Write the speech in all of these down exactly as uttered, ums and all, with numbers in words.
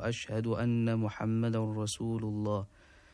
وأشهد أن محمدا رسول الله.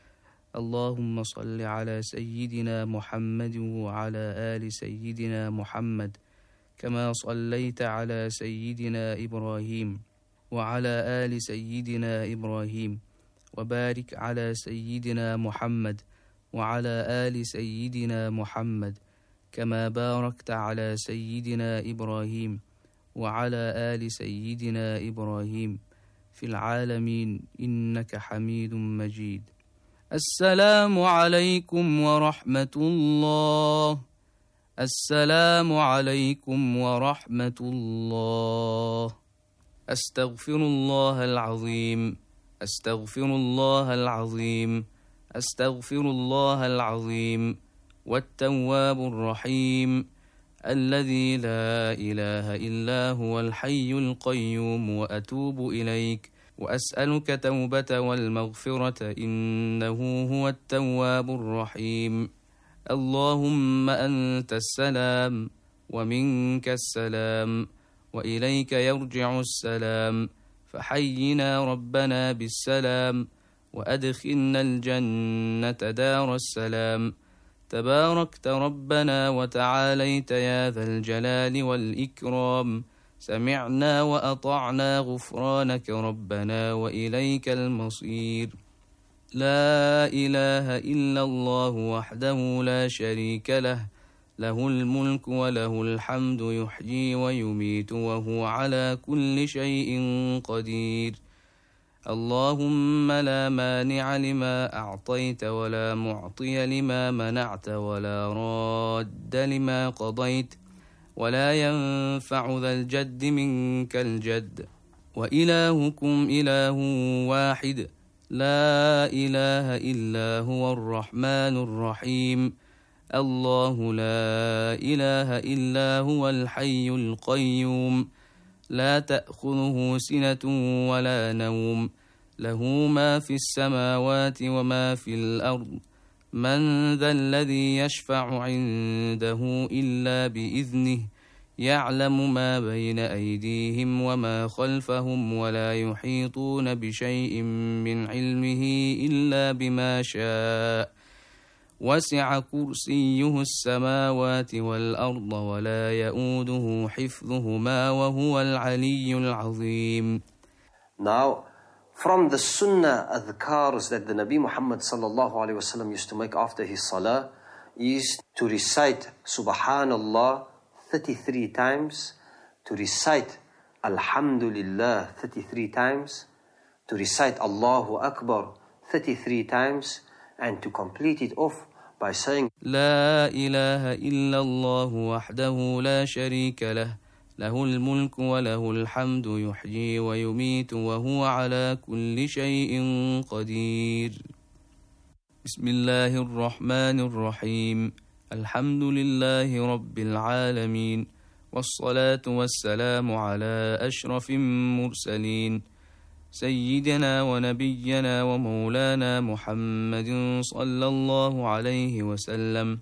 اللهم صل على سيدنا محمد وعلى آل سيدنا محمد كما صليت على سيدنا إبراهيم وعلى آل سيدنا إبراهيم، وبارك على سيدنا محمد وعلى آل سيدنا محمد كما باركت على سيدنا إبراهيم وعلى آل سيدنا إبراهيم في العالمين إنك حميد مجيد. السلام عليكم ورحمة الله. السلام عليكم ورحمة الله. أستغفر الله العظيم. أستغفر الله العظيم. أستغفر الله العظيم. والتواب الرحيم الذي لا إله إلا هو الحي القيوم، وأتوب إليك وأسألك توبة والمغفرة إنه هو التواب الرحيم. اللهم أنت السلام ومنك السلام وإليك يرجع السلام، فحينا ربنا بالسلام وأدخلنا الجنة دار السلام. تباركت ربنا وتعاليت يا ذا الجلال والإكرام. سمعنا وأطعنا غفرانك ربنا وإليك المصير. لا إله إلا الله وحده لا شريك له، له الملك وله الحمد يحيي ويميت وهو على كل شيء قدير. اللهم لا مانع لما أعطيت ولا معطي لما منعت ولا راد لما قضيت ولا ينفع ذا الجد منك الجد. وإلهكم إله واحد لا إله إلا هو الرحمن الرحيم. الله لا إله إلا هو الحي القيوم، لا تأخذه سنة ولا نوم، له ما في السماوات وما في الأرض. من ذا الذي يشفع عنده إلا بإذنه، يعلم ما بين أيديهم وما خلفهم ولا يحيطون بشيء من علمه إلا بما شاء. وسع كرسيه السماوات والأرض ولا يؤوده حفظهما وهو العلي العظيم. Now, from the sunnah adhkars that the Nabi Muhammad sallallahu alayhi wa sallam used to make after his salah is to recite Subhanallah thirty-three times, to recite Alhamdulillah thirty-three times, to recite Allahu Akbar thirty-three times, and to complete it off by saying لا إله إلا الله وحده لا شريك له، له الملك وله الحمد يحيي ويميت وهو على كل شيء قدير. بسم الله الرحمن الرحيم. الحمد لله رب العالمين، والصلاة والسلام على أشرف المرسلين سيدنا ونبينا ومولانا محمد صلى الله عليه وسلم.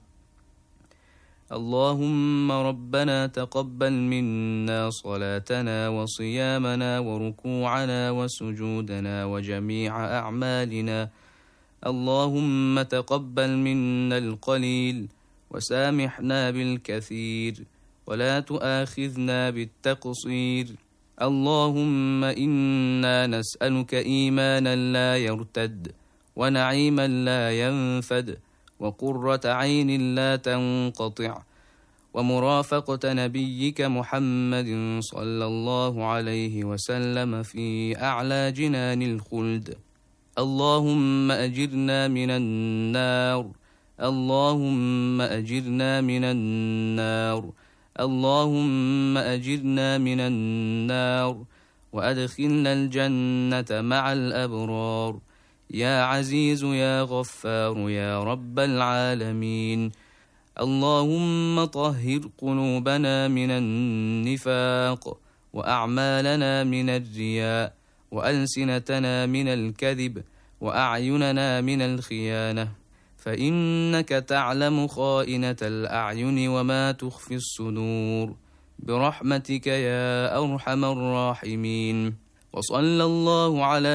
اللهم ربنا تقبل منا صلاتنا وصيامنا وركوعنا وسجودنا وجميع أعمالنا. اللهم تقبل منا القليل وسامحنا بالكثير ولا تؤاخذنا بالتقصير. اللهم إنا نسألك إيمانا لا يرتد، ونعيما لا ينفد، وقرة عين لا تنقطع، ومرافقة نبيك محمد صلى الله عليه وسلم في أعلى جنان الخلد. اللهم أجرنا من النار. اللهم أجرنا من النار. اللهم أجرنا من النار وأدخلنا الجنة مع الأبرار. يا عزيز يا غفار يا رب العالمين. اللهم طهر قلوبنا من النفاق، وأعمالنا من الرياء، وألسنتنا من الكذب، وأعيننا من الخيانة، فإنك تعلم خائنة الأعين وما تخفي الصدور، برحمتك يا أرحم الراحمين. وصلى الله على